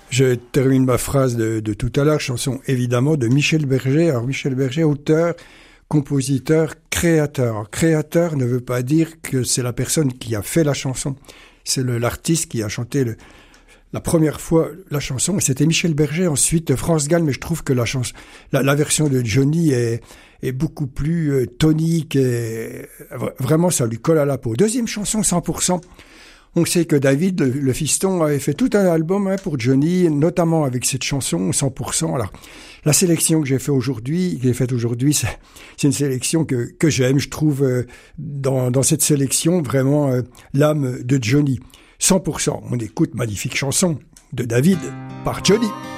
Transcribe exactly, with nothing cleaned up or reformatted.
Je termine ma phrase de, de tout à l'heure, chanson évidemment de Michel Berger. Alors Michel Berger, auteur, compositeur, créateur. Créateur ne veut pas dire que c'est la personne qui a fait la chanson. C'est le, l'artiste qui a chanté le, la première fois la chanson. Et c'était Michel Berger, ensuite France Gall, mais je trouve que la, chanson, la, la version de Johnny est, est beaucoup plus euh, tonique et vraiment ça lui colle à la peau. Deuxième chanson, cent pour cent. On sait que David, le, le fiston, avait fait tout un album hein, pour Johnny, notamment avec cette chanson, cent pour cent. Alors, la sélection que j'ai fait aujourd'hui, que j'ai faite aujourd'hui, c'est, c'est une sélection que, que j'aime. Je trouve euh, dans, dans cette sélection vraiment euh, l'âme de Johnny. cent pour cent. On écoute magnifique chanson de David par Johnny.